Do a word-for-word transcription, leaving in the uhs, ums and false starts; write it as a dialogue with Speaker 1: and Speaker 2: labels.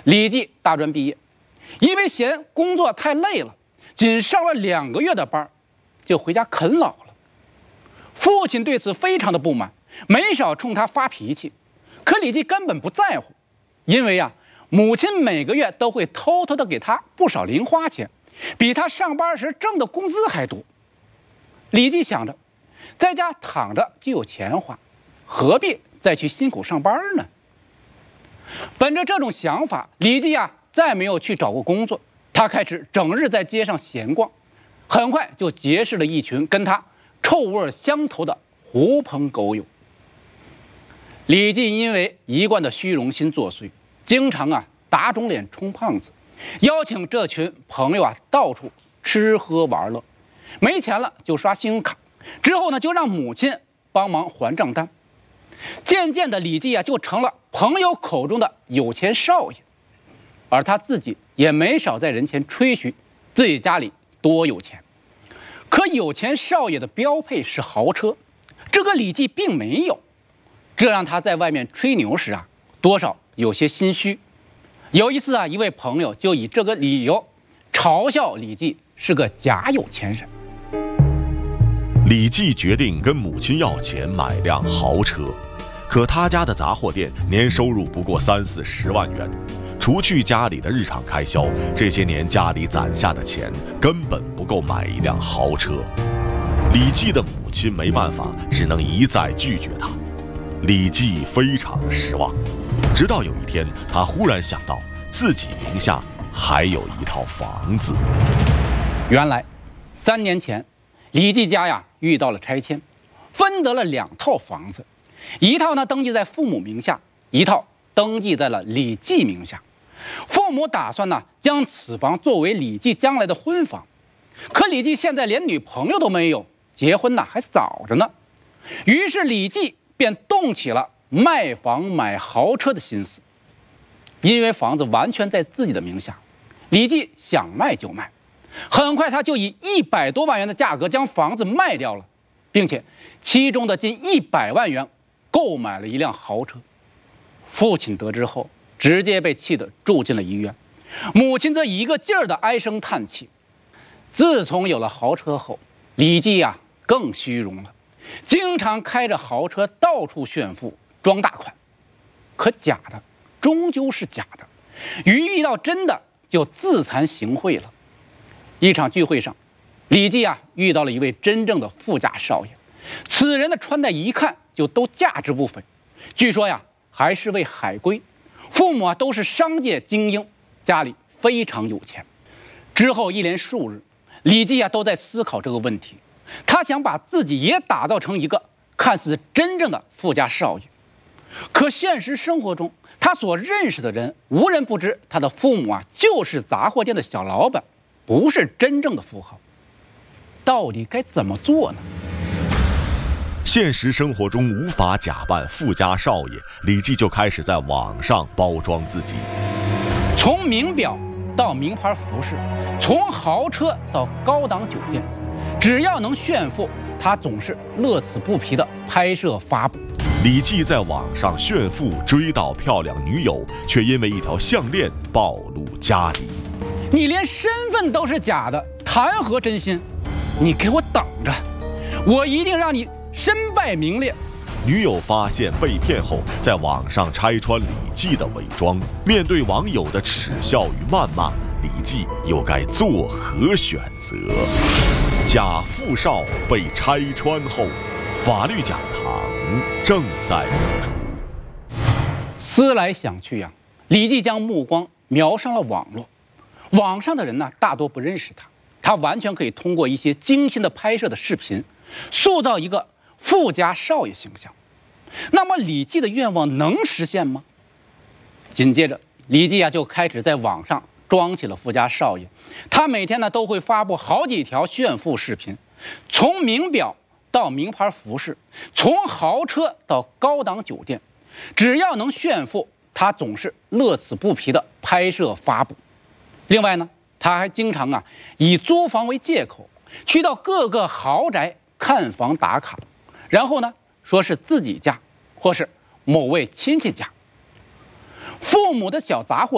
Speaker 1: 李记大专毕业，因为嫌工作太累了，仅上了两个月的班，就回家啃老了。父亲对此非常的不满，没少冲他发脾气。可李记根本不在乎，因为呀，母亲每个月都会偷偷的给他不少零花钱，比他上班时挣的工资还多。李记想着，在家躺着就有钱花，何必再去辛苦上班呢？本着这种想法，李记呀再没有去找过工作，他开始整日在街上闲逛，很快就结识了一群跟他臭味相投的狐朋狗友。李记因为一贯的虚荣心作祟，经常啊打肿脸充胖子，邀请这群朋友啊到处吃喝玩乐，没钱了就刷信用卡，之后呢就让母亲帮忙还账单。渐渐的，李记啊就成了朋友口中的有钱少爷，而他自己也没少在人前吹嘘自己家里多有钱。可有钱少爷的标配是豪车，这个李记并没有，这让他在外面吹牛时啊，多少有些心虚。有一次啊，一位朋友就以这个理由嘲笑李记是个假有钱人。
Speaker 2: 李记决定跟母亲要钱买辆豪车，可他家的杂货店年收入不过三四十万元，除去家里的日常开销，这些年家里攒下的钱根本不够买一辆豪车。李记的母亲没办法，只能一再拒绝他。李记非常失望，直到有一天，他忽然想到自己名下还有一套房子。
Speaker 1: 原来，三年前，李记家呀遇到了拆迁，分得了两套房子，一套呢登记在父母名下，一套登记在了李记名下。父母打算呢将此房作为李记将来的婚房，可李记现在连女朋友都没有，结婚呢还早着呢。于是李记便动起了卖房买豪车的心思。因为房子完全在自己的名下，李记想卖就卖。很快他就以一百多万元的价格将房子卖掉了，并且其中的近一百万元购买了一辆豪车。父亲得知后，直接被气得住进了医院，母亲则一个劲儿的唉声叹气。自从有了豪车后，李记呀、啊、更虚荣了，经常开着豪车到处炫富装大款。可假的终究是假的，一遇到真的就自惭形秽了。一场聚会上，李记啊遇到了一位真正的富家少爷，此人的穿戴一看就都价值不菲，据说呀还是位海归，父母啊都是商界精英，家里非常有钱。之后一连数日，李记啊都在思考这个问题，他想把自己也打造成一个看似真正的富家少爷。可现实生活中，他所认识的人无人不知他的父母啊就是杂货店的小老板，不是真正的富豪。到底该怎么做呢？
Speaker 2: 现实生活中无法假扮富家少爷，李记就开始在网上包装自己。
Speaker 1: 从名表到名牌服饰，从豪车到高档酒店，只要能炫富，他总是乐此不疲地拍摄发布。
Speaker 2: 李记在网上炫富，追到漂亮女友，却因为一条项链暴露家底。
Speaker 1: 你连身份都是假的，谈何真心？你给我等着，我一定让你身败名裂。
Speaker 2: 女友发现被骗后，在网上拆穿李记的伪装，面对网友的耻笑与谩骂，李记又该作何选择？假富少被拆穿后，法律讲堂正在播出。
Speaker 1: 思来想去呀、啊，李记将目光瞄上了网络。网上的人呢，大多不认识他，他完全可以通过一些精心的拍摄的视频，塑造一个富家少爷形象。那么李记的愿望能实现吗？紧接着，李记啊就开始在网上装起了富家少爷。他每天呢都会发布好几条炫富视频，从名表到名牌服饰，从豪车到高档酒店，只要能炫富，他总是乐此不疲的拍摄发布。另外呢，他还经常啊以租房为借口，去到各个豪宅看房打卡，然后呢说是自己家或是某位亲戚家。父母的小杂货